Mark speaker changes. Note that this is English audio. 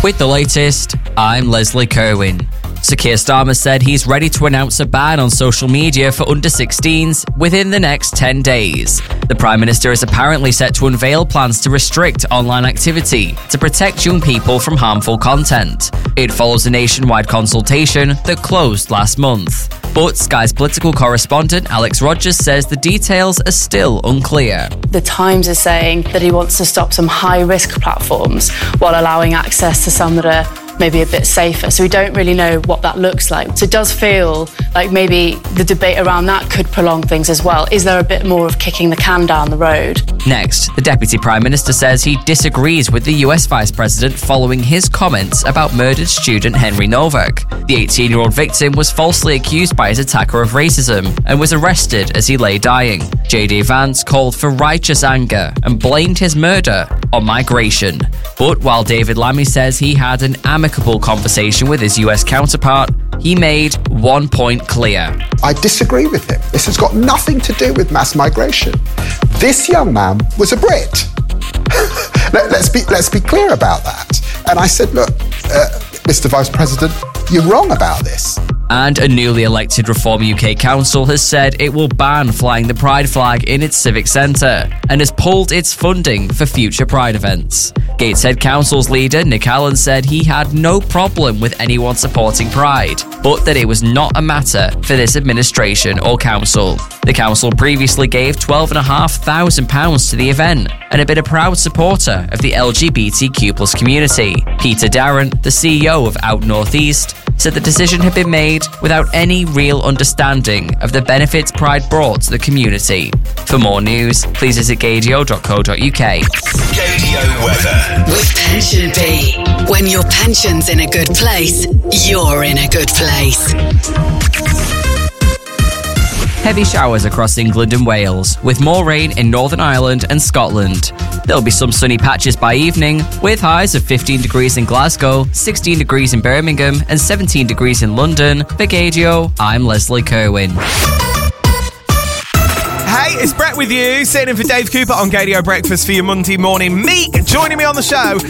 Speaker 1: With the latest, I'm Leslie Kerwin. Sir Keir Starmer said he's ready to announce a ban on social media for under-16s within the next 10 days. The Prime Minister is apparently set to unveil plans to restrict online activity to protect young people from harmful content. It follows a nationwide consultation that closed last month. But Sky's political correspondent Alex Rogers says the details are still unclear.
Speaker 2: The Times is saying that he wants to stop some high-risk platforms while allowing access to some that are maybe a bit safer. So we don't really know what that looks like. So it does feel like maybe the debate around that could prolong things as well. Is there a bit more of kicking the can down the road?
Speaker 1: Next, the Deputy Prime Minister says he disagrees with the US Vice President following his comments about murdered student Henry Novak. The 18-year-old victim was falsely accused by his attacker of racism and was arrested as he lay dying. JD Vance called for righteous anger and blamed his murder on migration. But while David Lammy says he had an amicable conversation with his US counterpart, he made one point clear.
Speaker 3: I disagree with him. This has got nothing to do with mass migration. This young man was a Brit. Let's be clear about that. And I said, look, Mr. Vice President, you're wrong about this.
Speaker 1: And a newly elected Reform UK council has said it will ban flying the Pride flag in its civic centre and has pulled its funding for future Pride events. Gateshead Council's leader Nick Allen said he had no problem with anyone supporting Pride, but that it was not a matter for this administration or council. The council previously gave £12,500 to the event and had been a proud supporter of the LGBTQ+ community. Peter Darren, the CEO of Out North East, said the decision had been made without any real understanding of the benefits Pride brought to the community. For more news, please visit gadio.co.uk.
Speaker 4: Gadio weather.
Speaker 5: With Pension Bee. When your pension's in a good place, you're in a good place.
Speaker 1: Heavy showers across England and Wales, with more rain in Northern Ireland and Scotland. There'll be some sunny patches by evening, with highs of 15 degrees in Glasgow, 16 degrees in Birmingham, and 17 degrees in London. For Gadio, I'm Leslie Kerwin.
Speaker 6: Hey, it's Brett with you, sitting in for Dave Cooper on Gadio Breakfast for your Monday morning. Meek joining me on the show